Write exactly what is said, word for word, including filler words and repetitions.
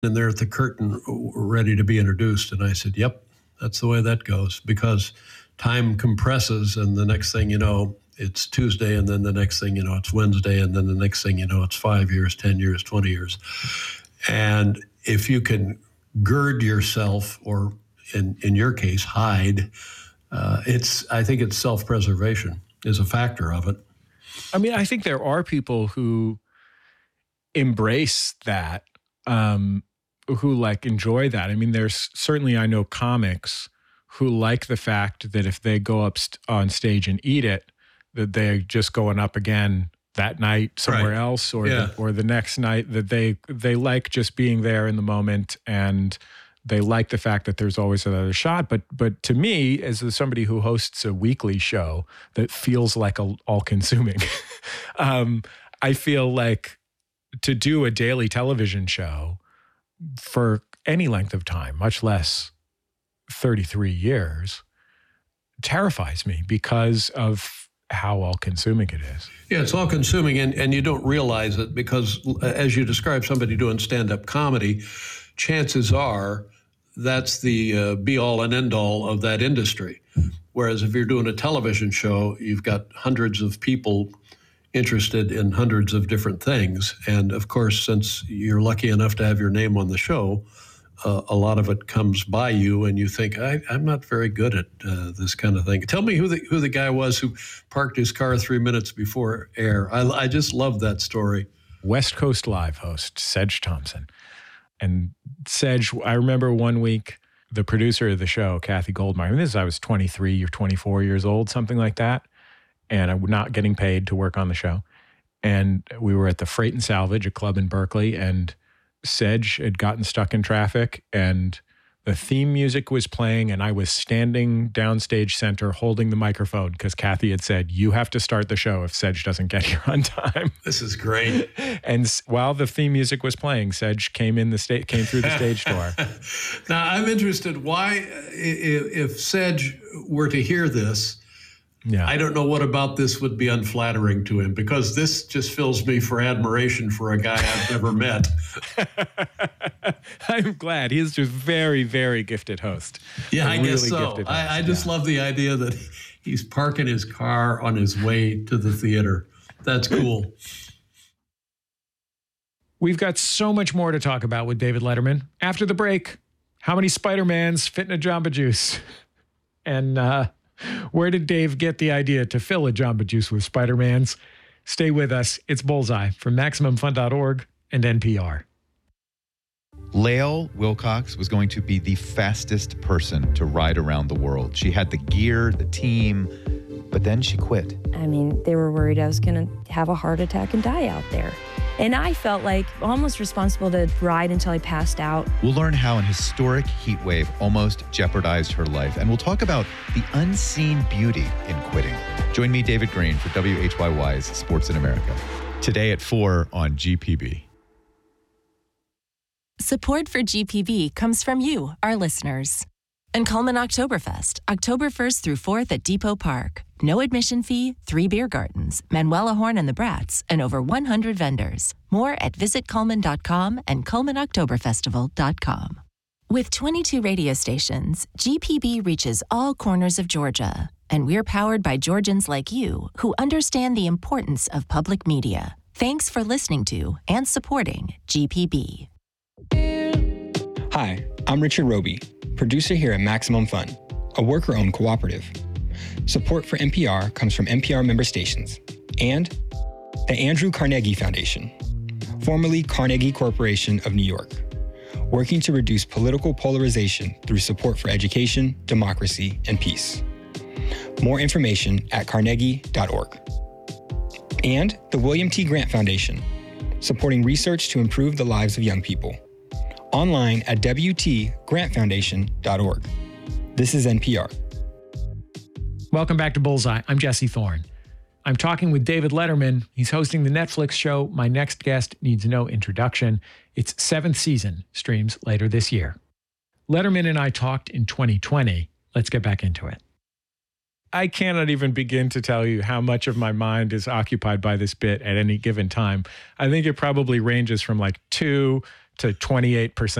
and they're at the curtain ready to be introduced. And I said, yep, that's the way that goes, because time compresses, and the next thing you know, it's Tuesday, and then the next thing you know, it's Wednesday, and then the next thing you know, it's five years, ten years, twenty years. And if you can gird yourself, or in, in your case, hide, uh, it's I think it's self-preservation is a factor of it. I mean, I think there are people who embrace that, um, who like enjoy that. I mean, there's certainly, I know comics who like the fact that if they go up st- on stage and eat it, that they're just going up again that night somewhere Right. else, or Yeah. the, or the next night, that they they like just being there in the moment, and they like the fact that there's always another shot. But but to me, as somebody who hosts a weekly show that feels like a, all-consuming, um, I feel like to do a daily television show for any length of time, much less thirty-three years, terrifies me because of how all-consuming it is. Yeah, it's all-consuming, and, and you don't realize it because, as you describe somebody doing stand-up comedy, chances are that's the uh, be-all and end-all of that industry. Whereas if you're doing a television show, you've got hundreds of people interested in hundreds of different things. And of course, since you're lucky enough to have your name on the show, uh, a lot of it comes by you, and you think, I, I'm not very good at uh, this kind of thing. Tell me who the who the guy was who parked his car three minutes before air. I, I just love that story. West Coast Live host, Sedge Thompson. And Sedge, I remember one week, the producer of the show, Kathy Goldmeyer, and this is, I was twenty-three or twenty-four years old, something like that, and I was not getting paid to work on the show. And we were at the Freight and Salvage, a club in Berkeley, and Sedge had gotten stuck in traffic, and the theme music was playing, and I was standing downstage center holding the microphone because Kathy had said, you have to start the show if Sedge doesn't get here on time. This is great. And s- while the theme music was playing, Sedge came in the sta- came through the stage door. Now, I'm interested why, if, if Sedge were to hear this, Yeah. I don't know what about this would be unflattering to him, because this just fills me for admiration for a guy I've never met. I'm glad. He's just very, very gifted host. Yeah, A I guess really so. gifted I, host, I just yeah. love the idea that he's parking his car on his way to the theater. That's cool. We've got so much more to talk about with David Letterman. After the break, how many Spider-Mans fit in a Jamba Juice? And uh, where did Dave get the idea to fill a Jamba Juice with Spider-Mans? Stay with us. It's Bullseye from Maximum Fun dot org and N P R. Lael Wilcox was going to be the fastest person to ride around the world. She had the gear, the team, but then she quit. I mean, they were worried I was going to have a heart attack and die out there. And I felt like almost responsible to ride until I passed out. We'll learn how an historic heat wave almost jeopardized her life, and we'll talk about the unseen beauty in quitting. Join me, David Green, for W H Y Y's Sports in America. Today at four on G P B. Support for G P B comes from you, our listeners. And Coleman Oktoberfest, October first through fourth at Depot Park. No admission fee, three beer gardens, Manuela Horn and the Brats, and over one hundred vendors. More at visit coleman dot com and coleman october festival dot com. With twenty-two radio stations, G P B reaches all corners of Georgia. And we're powered by Georgians like you who understand the importance of public media. Thanks for listening to and supporting G P B. Hi, I'm Richard Roby, producer here at Maximum Fun, a worker-owned cooperative. Support for N P R comes from N P R member stations and the Andrew Carnegie Foundation, formerly Carnegie Corporation of New York, working to reduce political polarization through support for education, democracy, and peace. More information at carnegie dot org. And the William T. Grant Foundation, supporting research to improve the lives of young people. Online at w t grant foundation dot org. This is N P R. Welcome back to Bullseye. I'm Jesse Thorne. I'm talking with David Letterman. He's hosting the Netflix show My Next Guest Needs No Introduction. Its seventh season streams later this year. Letterman and I talked in twenty twenty. Let's get back into it. I cannot even begin to tell you how much of my mind is occupied by this bit at any given time. I think it probably ranges from like two to twenty-eight percent